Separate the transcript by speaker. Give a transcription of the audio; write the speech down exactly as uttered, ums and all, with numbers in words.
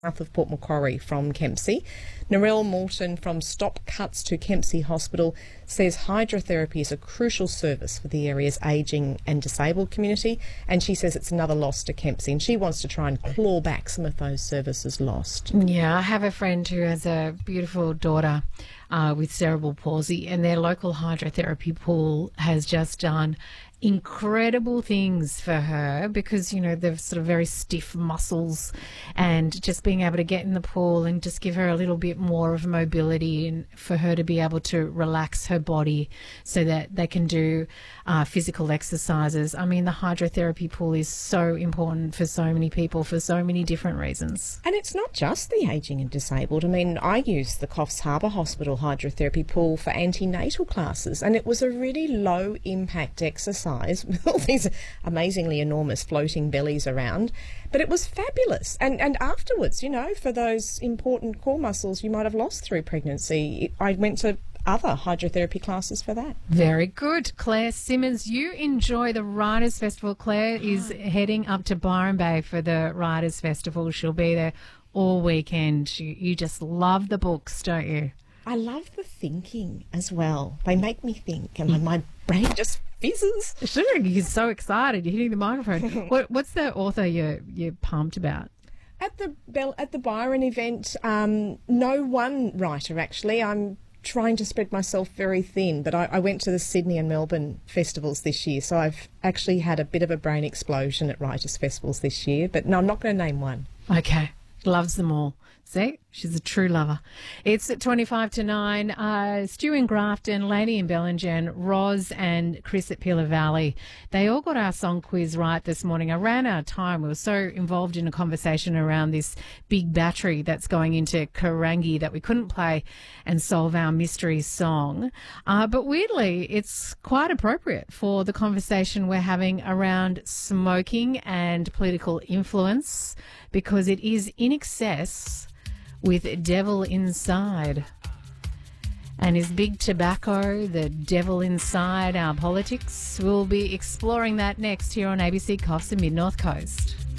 Speaker 1: south of Port Macquarie from Kempsey. Narelle Moulton from Stop Cuts to Kempsey Hospital says hydrotherapy is a crucial service for the area's ageing and disabled community, and she says it's another loss to Kempsey, and she wants to try and claw back some of those services lost.
Speaker 2: Yeah, I have a friend who has a beautiful daughter uh, with cerebral palsy, and their local hydrotherapy pool has just done incredible things for her because, you know, they've sort of very stiff muscles, and just being able to get in the pool and just give her a little bit more of mobility and for her to be able to relax her body so that they can do uh, physical exercises. I mean, the hydrotherapy pool is so important for so many people for so many different reasons.
Speaker 1: And it's not just the ageing and disabled. I mean, I use the Coffs Harbour Hospital hydrotherapy pool for antenatal classes, and it was a really low impact exercise with all these amazingly enormous floating bellies around. But it was fabulous. And and afterwards, you know, for those important core muscles you might have lost through pregnancy, I went to other hydrotherapy classes for that.
Speaker 2: Very good. Claire Simmons, you enjoy the Writers' Festival. Claire is heading up to Byron Bay for the Writers' Festival. She'll be there all weekend. You, you just love the books, don't you?
Speaker 1: I love the thinking as well. They make me think, and my brain just fizzes.
Speaker 2: Sure, you're so excited. You're hitting the microphone. what, what's the author you're, you're pumped about?
Speaker 1: At the Bell, at the Byron event, um, no one writer, actually. I'm trying to spread myself very thin, but I, I went to the Sydney and Melbourne festivals this year, so I've actually had a bit of a brain explosion at writers' festivals this year. But no, I'm not going to name one.
Speaker 2: Okay. Loves them all. See, she's a true lover. It's at twenty-five to nine. Uh, Stu in Grafton, Lady in Bellingen, Roz and Chris at Pilla Valley. They all got our song quiz right this morning. I ran out of time. We were so involved in a conversation around this big battery that's going into Karangi that we couldn't play and solve our mystery song. Uh, but weirdly, it's quite appropriate for the conversation we're having around smoking and political influence, because it is In Excess with Devil Inside. And is big tobacco the devil inside our politics? We'll be exploring that next here on A B C Coffs and Mid North Coast.